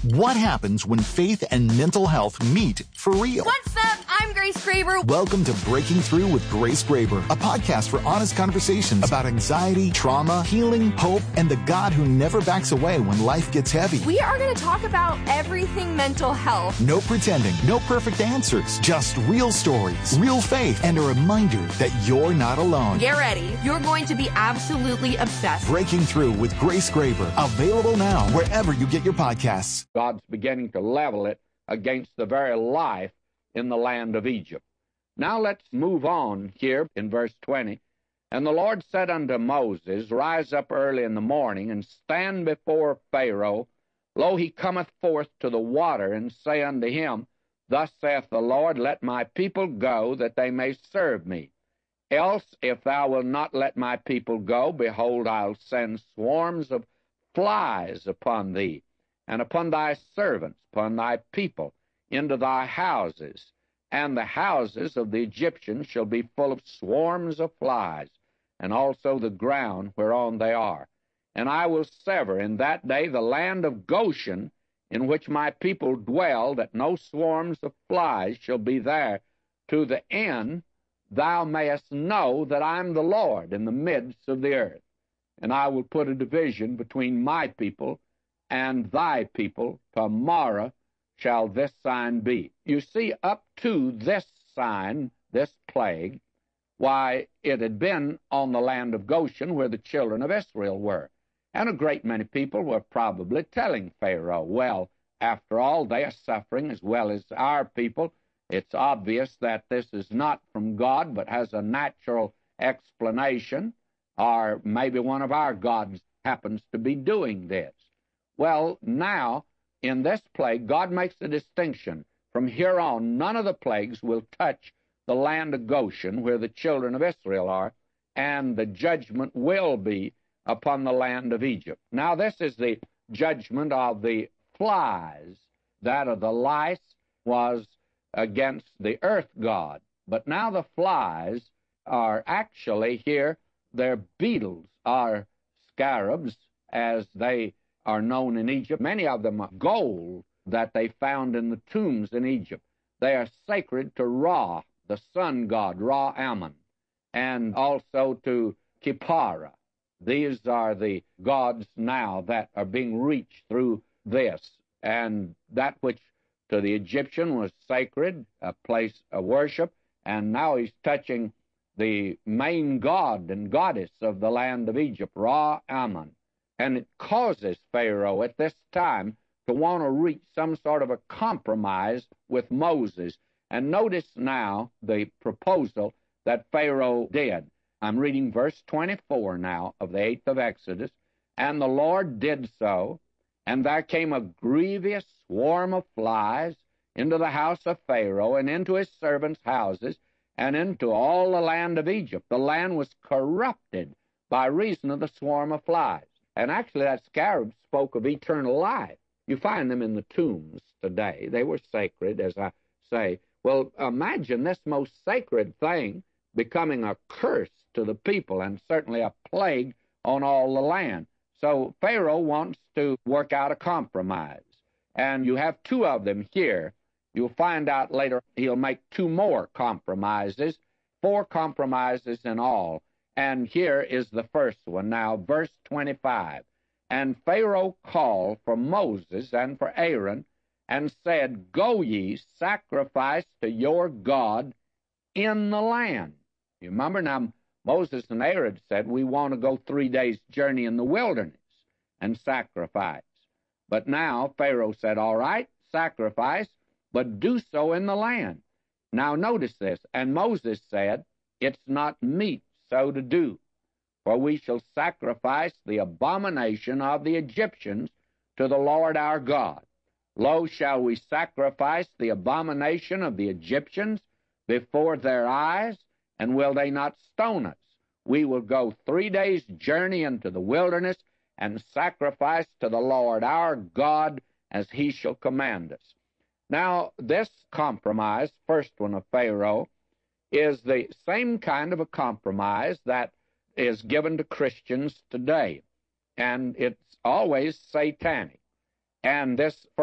What happens when faith and mental health meet for real? What's up? I'm Grace Graber. Welcome to Breaking Through with Grace Graber, a podcast for honest conversations about anxiety, trauma, healing, hope, and the God who never backs away when life gets heavy. We are going to talk about everything mental health. No pretending, no perfect answers, just real stories, real faith, and a reminder that you're not alone. Get ready. You're going to be absolutely obsessed. Breaking Through with Grace Graber, available now wherever you get your podcasts. God's beginning to level it against the very life in the land of Egypt. Now let's move on here in verse 20. And the Lord said unto Moses, Rise up early in the morning, and stand before Pharaoh. Lo, he cometh forth to the water, and say unto him, Thus saith the Lord, Let my people go, that they may serve me. Else, if thou wilt not let my people go, behold, I'll send swarms of flies upon thee, and upon thy servants, upon thy people, into thy houses, and the houses of the Egyptians shall be full of swarms of flies, and also the ground whereon they are. And I will sever in that day the land of Goshen, in which my people dwell, that no swarms of flies shall be there, to the end thou mayest know that I am the Lord in the midst of the earth. And I will put a division between my people and thy people. Tomorrow shall this sign be. You see, up to this sign, this plague, why, it had been on the land of Goshen where the children of Israel were. And a great many people were probably telling Pharaoh, well, after all, they are suffering as well as our people. It's obvious that this is not from God, but has a natural explanation, or maybe one of our gods happens to be doing this. Well, now, in this plague, God makes a distinction. From here on, none of the plagues will touch the land of Goshen, where the children of Israel are, and the judgment will be upon the land of Egypt. Now, this is the judgment of the flies. That of the lice was against the earth god. But now the flies are actually here, they're beetles, or scarabs, as they are known in Egypt. Many of them are gold that they found in the tombs in Egypt. They are sacred to Ra, the sun god, Ra-Ammon, and also to Kippara. These are the gods now that are being reached through this. And that which to the Egyptian was sacred, a place of worship, and now he's touching the main god and goddess of the land of Egypt, Ra-Ammon. And it causes Pharaoh at this time to want to reach some sort of a compromise with Moses. And notice now the proposal that Pharaoh did. I'm reading verse 24 now of the 8th of Exodus. And the Lord did so, and there came a grievous swarm of flies into the house of Pharaoh, and into his servants' houses, and into all the land of Egypt. The land was corrupted by reason of the swarm of flies. And actually that scarab spoke of eternal life. You find them in the tombs today. They were sacred, as I say. Well, imagine this most sacred thing becoming a curse to the people, and certainly a plague on all the land. So Pharaoh wants to work out a compromise. And you have two of them here. You'll find out later he'll make two more compromises, 4 compromises in all. And here is the first one. Now, verse 25. And Pharaoh called for Moses and for Aaron, and said, Go ye, sacrifice to your God in the land. You remember now, Moses and Aaron said, we want to go 3 days' journey in the wilderness and sacrifice. But now Pharaoh said, all right, sacrifice, but do so in the land. Now notice this. And Moses said, it's not meet so to do, for we shall sacrifice the abomination of the Egyptians to the Lord our God. Lo, shall we sacrifice the abomination of the Egyptians before their eyes, and will they not stone us? We will go 3 days' journey into the wilderness, and sacrifice to the Lord our God as he shall command us. Now, this compromise, first one of Pharaoh, is the same kind of a compromise that is given to Christians today, and it's always satanic. And this